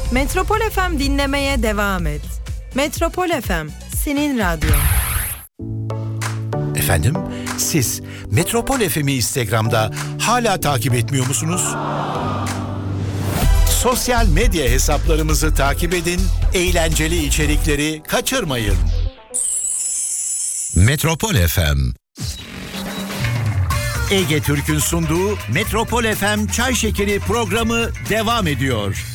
Metropol FM dinlemeye devam et. Metropol FM, senin radyon. Efendim, siz Metropol FM'i Instagram'da hala takip etmiyor musunuz? Sosyal medya hesaplarımızı takip edin, eğlenceli içerikleri kaçırmayın. Metropol FM. Ege Türk'ün sunduğu Metropol FM Çay Şekeri programı devam ediyor.